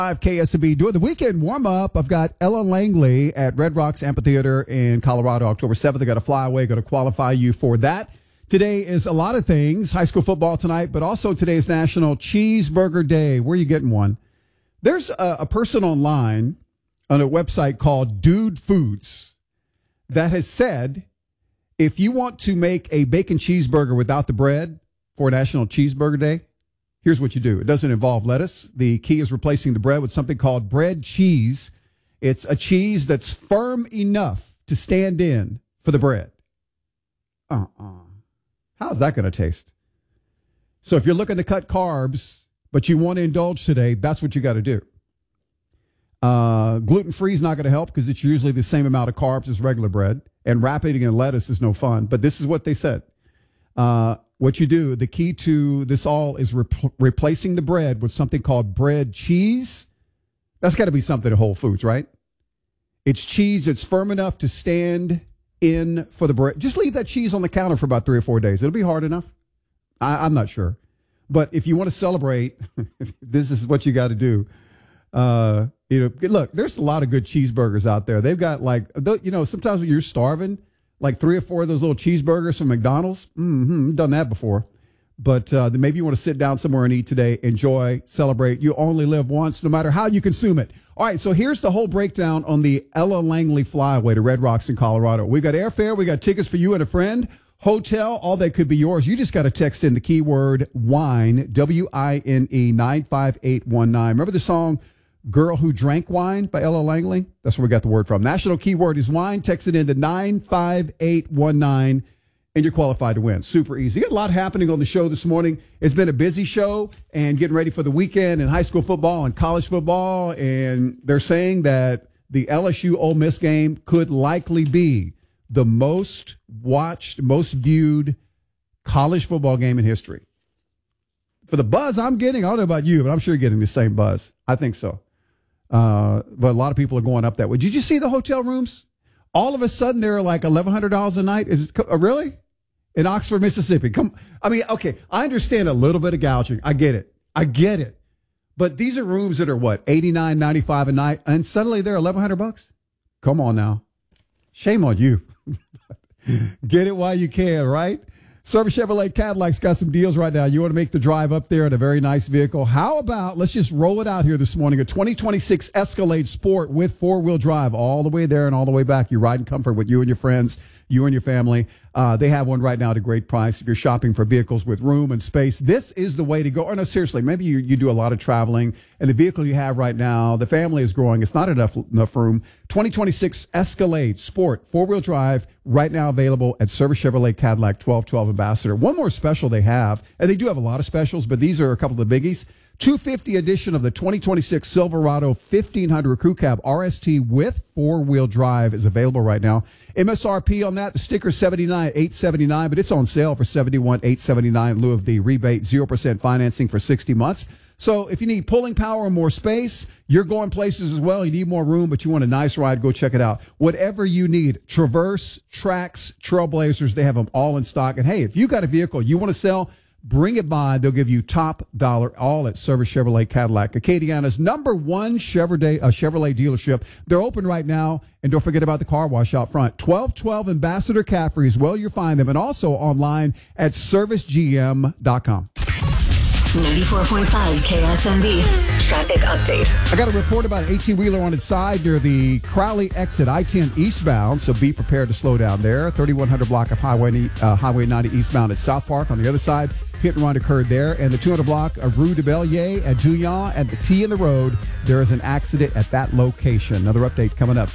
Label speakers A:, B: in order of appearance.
A: KSB doing the weekend warm-up. I've got Ella Langley at Red Rocks Amphitheater in Colorado, October 7th. I got to fly away, got to qualify you for that. Today is a lot of things, high school football tonight, but also today is National Cheeseburger Day. Where are you getting one? There's a person online on a website called Dude Foods that has said, if you want to make a bacon cheeseburger without the bread for National Cheeseburger Day, here's what you do. It doesn't involve lettuce. The key is replacing the bread with something called bread cheese. It's a cheese that's firm enough to stand in for the bread. How's that going to taste? So if you're looking to cut carbs, but you want to indulge today, that's what you got to do. Gluten-free is not going to help because it's usually the same amount of carbs as regular bread. And wrapping it in lettuce is no fun. But this is what they said. What you do, the key to this all is replacing the bread with something called bread cheese. That's got to be something at Whole Foods, right? It's cheese. It's firm enough to stand in for the bread. Just leave that cheese on the counter for about 3 or 4 days. It'll be hard enough. I'm not sure. But if you want to celebrate, this is what you got to do. Look, there's a lot of good cheeseburgers out there. They've got sometimes when you're starving, like 3 or 4 of those little cheeseburgers from McDonald's. Done that before. But maybe you want to sit down somewhere and eat today, enjoy, celebrate. You only live once, no matter how you consume it. All right, so here's the whole breakdown on the Ella Langley flyaway to Red Rocks in Colorado. We got airfare, we got tickets for you and a friend, hotel, all that could be yours. You just got to text in the keyword WINE, WINE, 95819. Remember the song Girl Who Drank Wine by Ella Langley? That's where we got the word from. National keyword is wine. Text it in to 95819, and you're qualified to win. Super easy. You got a lot happening on the show this morning. It's been a busy show and getting ready for the weekend in high school football and college football, and they're saying that the LSU Ole Miss game could likely be the most watched, most viewed college football game in history. For the buzz I'm getting, I don't know about you, but I'm sure you're getting the same buzz. I think so. But a lot of people are going up that way. Did you see the hotel rooms? All of a sudden, they're like $1,100 a night. Is it really? In Oxford, Mississippi. Okay, I understand a little bit of gouging. I get it. But these are rooms that are what, $89, $95 a night, and suddenly they're $1,100? Come on now. Shame on you. Get it while you can, right? Service Chevrolet Cadillac's got some deals right now. You want to make the drive up there in a very nice vehicle. How about, let's just roll it out here this morning, a 2026 Escalade Sport with 4-wheel drive all the way there and all the way back. You ride in comfort with you and your friends, you and your family. They have one right now at a great price if you're shopping for vehicles with room and space. This is the way to go. Or no, seriously, maybe you do a lot of traveling, and the vehicle you have right now, the family is growing. It's not enough room. 2026 Escalade Sport, 4-wheel drive, right now available at Service Chevrolet Cadillac 1212 Ambassador. One more special they have, and they do have a lot of specials, but these are a couple of the biggies. 250 edition of the 2026 Silverado 1500 Crew Cab RST with 4-wheel drive is available right now. MSRP on that, the sticker $79,879, but it's on sale for $71,879 in lieu of the rebate, 0% financing for 60 months. So if you need pulling power and more space, you're going places as well. You need more room, but you want a nice ride, go check it out. Whatever you need, Traverse, Trax, Trailblazers, they have them all in stock. And hey, if you got a vehicle you want to sell, bring it by. They'll give you top dollar, all at Service Chevrolet Cadillac, Acadiana's #1 Chevrolet dealership. They're open right now, and don't forget about the car wash out front. 1212 Ambassador Caffrey is where you'll find them, and also online at servicegm.com.
B: 94.5 KSMB traffic update.
A: I got a report about an 18-wheeler on its side near the Crowley exit, I-10 eastbound, so be prepared to slow down there. 3100 block of Highway 90 eastbound at South Park. On the other side, hit and run occurred there. And the 200 block of Rue de Bellier at Douillon at the T in the road, there is an accident at that location. Another update coming up.